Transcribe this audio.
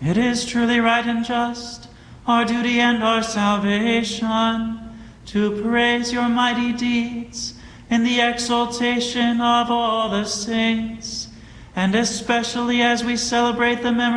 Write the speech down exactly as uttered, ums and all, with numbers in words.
It is truly right and just, our duty and our salvation, to praise your mighty deeds in the exaltation of all the saints, and especially as we celebrate the memory